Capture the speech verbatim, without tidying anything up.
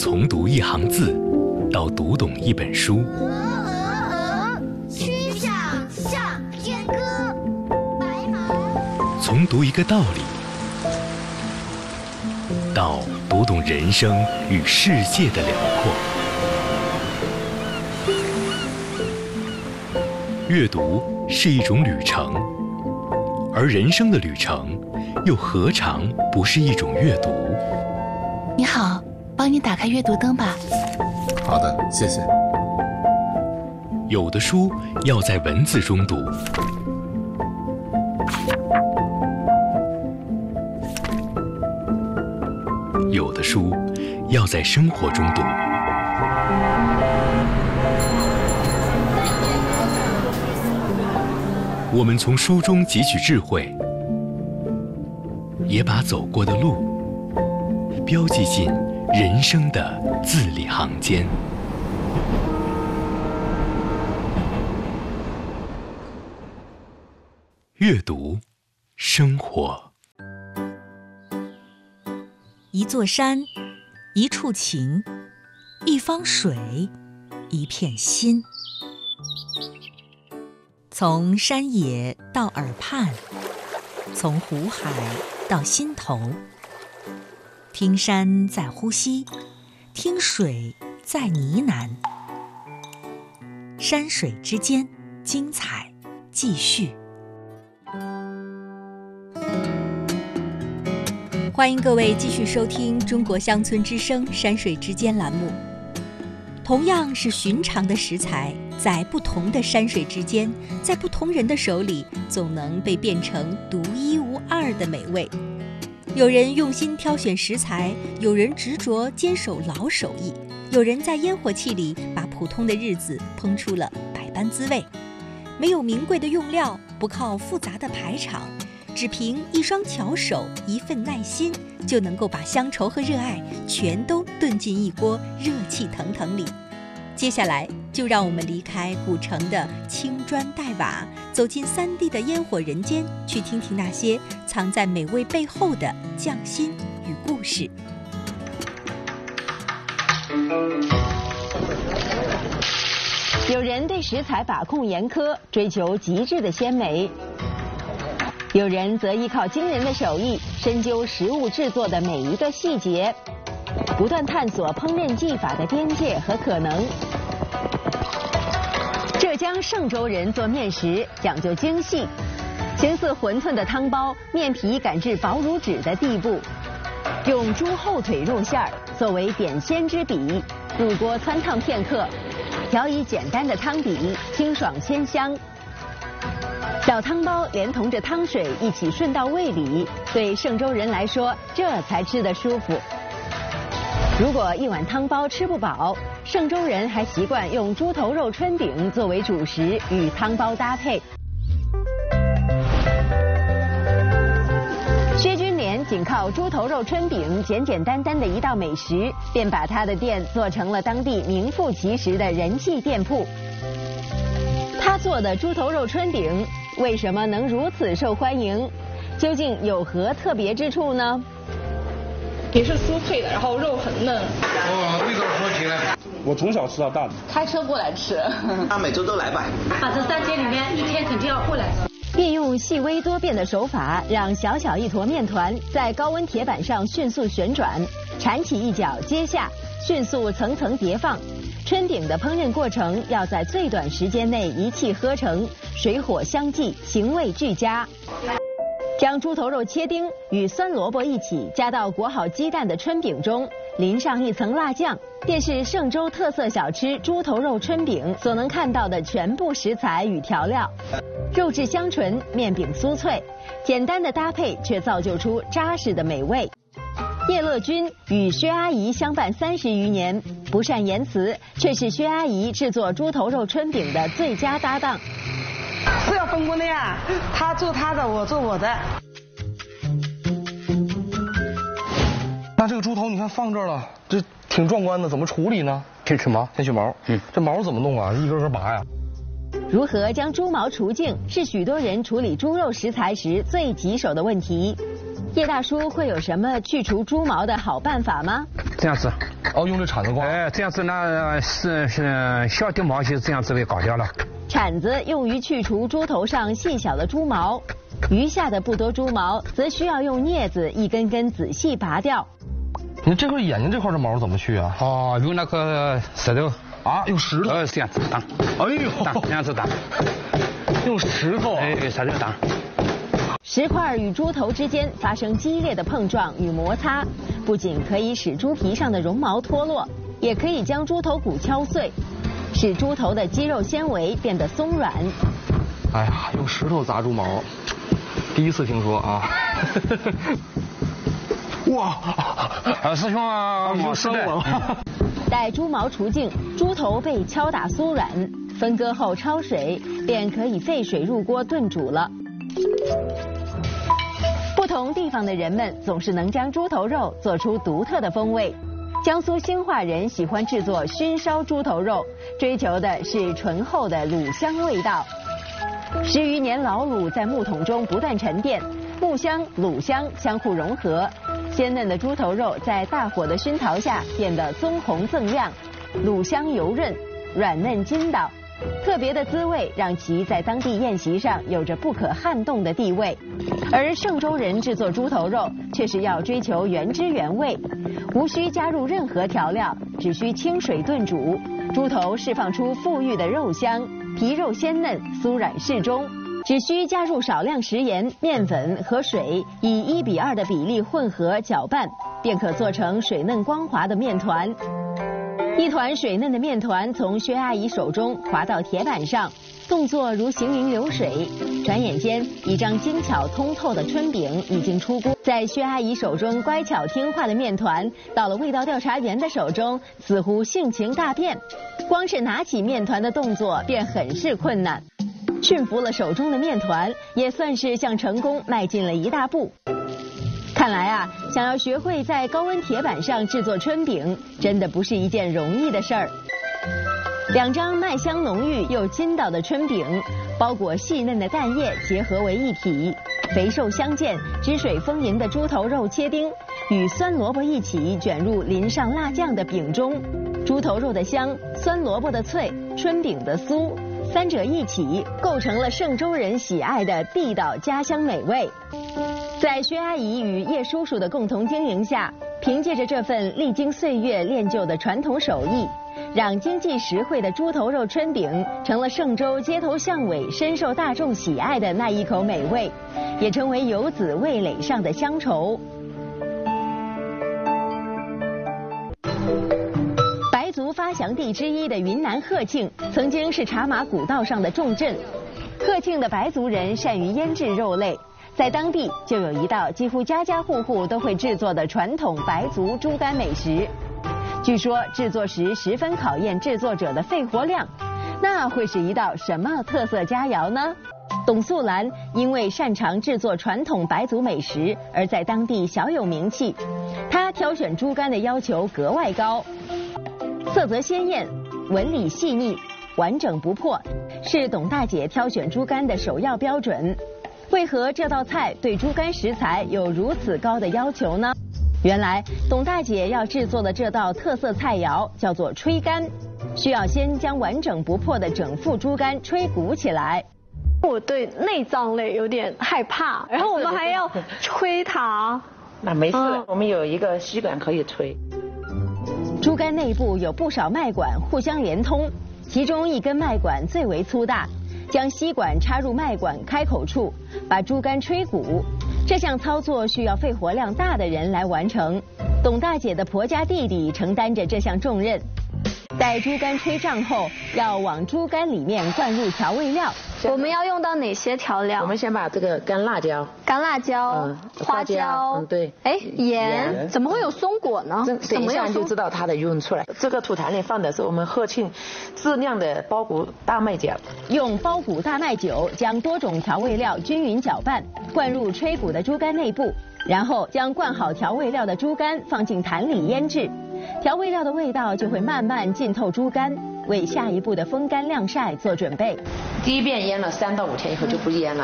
从读一行字到读懂一本书， 曲项向天歌，白马。 从读一个道理到读懂人生与世界的辽阔。阅读是一种旅程，而人生的旅程又何尝不是一种阅读？ 你好，帮你打开阅读灯吧。 好的，谢谢。 有的书要在文字中读，有的书要在生活中读。我们从书中汲取智慧，也把走过的路标记进人生的字里行间。阅读，生活。 一座山，一处情，一方水，一片心。从山野到耳畔，从湖海到心头。听山在呼吸，听水在呢喃。山水之间，精彩继续。欢迎各位继续收听《中国乡村之声·山水之间》栏目。同样是寻常的食材，在不同的山水之间，在不同人的手里，总能被变成独一无二的美味。有人用心挑选食材，有人执着坚守老手艺，有人在烟火气里把普通的日子烹出了百般滋味。没有名贵的用料，不靠复杂的排场，只凭一双巧手，一份耐心，就能够把乡愁和热爱全都炖进一锅热气腾腾里。接下来就让我们离开古城的青砖黛瓦，走进三 D 的烟火人间，去听听那些藏在美味背后的匠心与故事。 有人对食材把控严苛，追求极致的鲜美；有人则依靠惊人的手艺，深究食物制作的每一个细节，不断探索烹饪技法的边界和可能。浙江嵊州人做面食讲究精细，形似馄饨的汤包，面皮擀至薄如纸的地步，用猪后腿肉馅儿作为点鲜之笔，入锅汆烫片刻，调以简单的汤底，清爽鲜香。小汤包连同着汤水一起顺到胃里，对嵊州人来说，这才吃得舒服。如果一碗汤包吃不饱，嵊州人还习惯用猪头肉春饼作为主食与汤包搭配。薛君莲仅靠猪头肉春饼简简单单的一道美食，便把他的店做成了当地名副其实的人气店铺。他做的猪头肉春饼为什么能如此受欢迎？究竟有何特别之处呢？ 也是酥脆的，然后肉很嫩。 哦，味道说起来， 我从小吃到大的。 开车过来吃， 他每周都来吧。 反正三天里面一天肯定要过来。 便用细微多变的手法，让小小一坨面团在高温铁板上迅速旋转，铲起一角接下，迅速层层叠放。春饼的烹饪过程要在最短时间内一气呵成，水火相济，形味俱佳。将猪头肉切丁与酸萝卜一起加到裹好鸡蛋的春饼中，淋上一层辣酱，便是嵊州特色小吃猪头肉春饼所能看到的全部食材与调料。肉质香醇，面饼酥脆，简单的搭配却造就出扎实的美味。叶乐君与薛阿姨相伴三十余年，不善言辞，却是薛阿姨制作猪头肉春饼的最佳搭档。 是要分工的呀，他做他的，我做我的。 那这个猪头你看放这儿了，这挺壮观的，怎么处理呢？先取毛，先取毛。嗯，这毛怎么弄啊？一根根拔呀。 如何将猪毛除净，是许多人处理猪肉食材时最棘手的问题。叶大叔会有什么去除猪毛的好办法吗？ 这样子， 哦，用这铲子刮。 哎，这样子呢是是小丢毛就这样子被搞掉了。 铲子用于去除猪头上细小的猪毛，余下的不多猪毛则需要用镊子一根根仔细拔掉。 你这块眼睛这块的毛怎么去啊？ 哦，用那个石头啊，用石头。 呃，这样子挡。 哎呦， 挡这样子挡。 用石头。 哎，石头挡。 石块与猪头之间发生激烈的碰撞与摩擦，不仅可以使猪皮上的绒毛脱落，也可以将猪头骨敲碎，使猪头的肌肉纤维变得松软。 哎呀，用石头砸猪毛，第一次听说啊！哇， 呃，师兄啊， 你伤我了。 待猪毛除净，猪头被敲打酥软，分割后焯水，便可以沸水入锅炖煮了。不同地方的人们总是能将猪头肉做出独特的风味。江苏兴化人喜欢制作熏烧猪头肉，追求的是醇厚的卤香味道。十余年老卤在木桶中不断沉淀，木香、卤香相互融合，鲜嫩的猪头肉在大火的熏陶下变得棕红锃亮，卤香油润，软嫩筋道。特别的滋味让其在当地宴席上有着不可撼动的地位。而嵊州人制作猪头肉却是要追求原汁原味，无需加入任何调料，只需清水炖煮，猪头释放出馥郁的肉香，皮肉鲜嫩，酥软适中。只需加入少量食盐、面粉和水，以一比二的比例混合搅拌，便可做成水嫩光滑的面团。一团水嫩的面团从薛阿姨手中滑到铁板上，动作如行云流水。转眼间，一张精巧通透的春饼已经出锅。在薛阿姨手中乖巧听话的面团，到了味道调查员的手中，似乎性情大变。光是拿起面团的动作便很是困难。驯服了手中的面团，也算是向成功迈进了一大步。看来啊，想要学会在高温铁板上制作春饼，真的不是一件容易的事儿。两张麦香浓郁又筋道的春饼，包裹细嫩的蛋液结合为一体，肥瘦相间、汁水丰盈的猪头肉切丁与酸萝卜一起卷入淋上辣酱的饼中，猪头肉的香、酸萝卜的脆、春饼的酥，三者一起构成了嵊州人喜爱的地道家乡美味。在薛阿姨与叶叔叔的共同经营下，凭借着这份历经岁月练就的传统手艺，让经济实惠的猪头肉春饼成了嵊州街头巷尾深受大众喜爱的那一口美味，也成为游子味蕾上的乡愁。白族发祥地之一的云南鹤庆，曾经是茶马古道上的重镇。鹤庆的白族人善于腌制肉类，在当地就有一道几乎家家户户都会制作的传统白族猪肝美食。据说制作时十分考验制作者的肺活量，那会是一道什么特色佳肴呢？董素兰因为擅长制作传统白族美食而在当地小有名气。她挑选猪肝的要求格外高，色泽鲜艳，纹理细腻，完整不破，是董大姐挑选猪肝的首要标准。为何这道菜对猪肝食材有如此高的要求呢？原来董大姐要制作的这道特色菜肴叫做吹肝，需要先将完整不破的整副猪肝吹鼓起来。 我对内脏类有点害怕，然后我们还要吹它。 那没事，嗯、我们有一个吸管可以吹。 猪肝内部有不少脉管互相连通，其中一根脉管最为粗大。将吸管插入脉管开口处，把猪肝吹鼓。这项操作需要肺活量大的人来完成。董大姐的婆家弟弟承担着这项重任。待猪肝吹胀后，要往猪肝里面灌入调味料。 我们要用到哪些调料？ 我们先把这个干辣椒、 干辣椒、嗯、花椒， 嗯对， 哎盐，怎么会有松果呢？ 等一下就知道它的用出来。这个土坛里放的是我们鹤庆自酿的包谷大麦酒， 用包谷大麦酒将多种调味料均匀搅拌，灌入吹鼓的猪肝内部，然后将灌好调味料的猪肝放进坛里腌制。调味料的味道就会慢慢浸透猪肝，为下一步的风干晾晒做准备。 第一遍腌了三到五天以后就不腌了，